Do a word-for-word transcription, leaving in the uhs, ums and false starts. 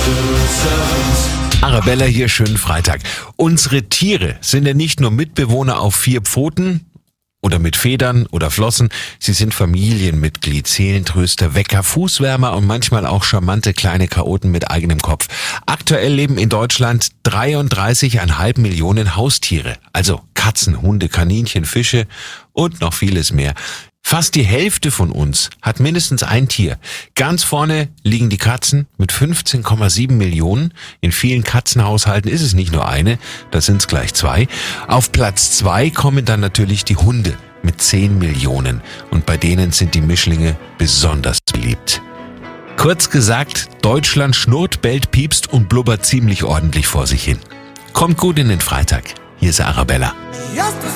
Arabella hier, schönen Freitag. Unsere Tiere sind ja nicht nur Mitbewohner auf vier Pfoten oder mit Federn oder Flossen, sie sind Familienmitglied, Seelentröster, Wecker, Fußwärmer und manchmal auch charmante kleine Chaoten mit eigenem Kopf. Aktuell leben in Deutschland dreiunddreißig Komma fünf Millionen Haustiere, also Katzen, Hunde, Kaninchen, Fische und noch vieles mehr. Fast die Hälfte von uns hat mindestens ein Tier. Ganz vorne liegen die Katzen mit fünfzehn Komma sieben Millionen. In vielen Katzenhaushalten ist es nicht nur eine, da sind es gleich zwei. Auf Platz zwei kommen dann natürlich die Hunde mit zehn Millionen. Und bei denen sind die Mischlinge besonders beliebt. Kurz gesagt, Deutschland schnurrt, bellt, piepst und blubbert ziemlich ordentlich vor sich hin. Kommt gut in den Freitag. Hier ist Arabella.